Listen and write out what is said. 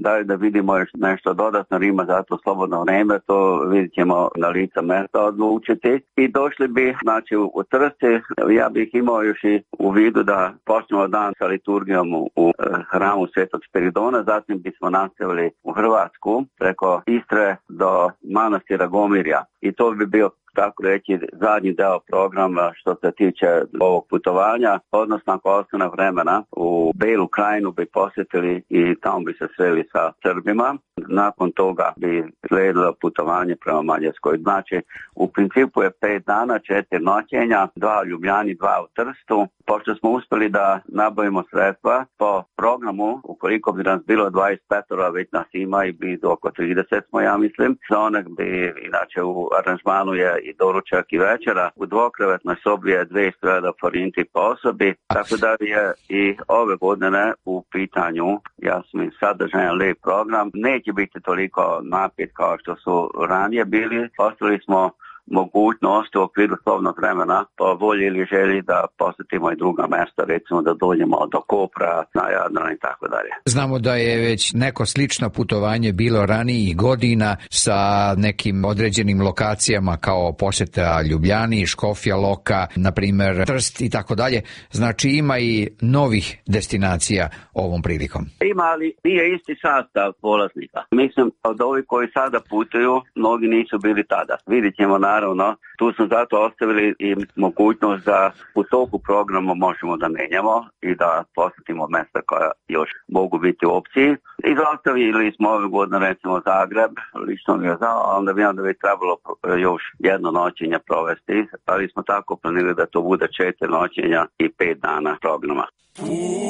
da vidimo još nešto dodatno, ima zato slobodno vreme, to vidjet ćemo na lica mesta odlučiti. I došli bi, znači, u Trsti, ja bih imao još i u vidu da počnemo dan sa liturgijom u hramu Svetog Spiridona, zatim bismo nastavili u Hrvatsku preko Istre do manastira Gomirja. I to bi bio, tako reći, zadnji deo programa što se tiče ovog putovanja, odnosno ako ostane vremena u Belu krajinu bi posjetili i tamo bi se sreli sa Srbima. Nakon toga bi slijedilo putovanje prema Mađarskoj. Znači, u principu je 5 dana, 4 noćenja, 2 u Ljubljani, 2 u Trstu. Pošto smo uspjeli da nabavimo sredstva po programu, ukoliko bi nas bilo 25, već nas ima i blizu oko 30 smo, ja mislim. Za onak bi, inače u aranžmanu je i doručak i večera. U dvokrevetnoj sobi je 200 forinti po osobi, tako da je i ove godine u pitanju, jasno, sadržajan lijep program. Neće biti toliko napet kao što su ranije bili. Ostali smo mogućnost u okviru slobodnog vremena po volji ili želji da posjetimo i druga mjesta, recimo da dođemo do Kopra, na Jadran i tako dalje. Znamo da je već neko slično putovanje bilo ranijih godina sa nekim određenim lokacijama kao posjeta Ljubljani, Škofja Loka, na primjer Trst i tako dalje. Znači ima i novih destinacija ovom prilikom. Ima, ali nije isti sastav polaznika. Mislim, od ovih koji sada putuju, mnogi nisu bili tada. Vidjet ćemo naravno, tu smo zato ostavili i mogućnost da u toku programa možemo da menjamo i da posjetimo mjesta koja još mogu biti u opciji. Izostavili smo ove godine recimo Zagreb, lično mi je znao, onda bi trebalo još jedno noćenje provesti, ali smo tako planili da to bude 4 noćenja i 5 dana programa.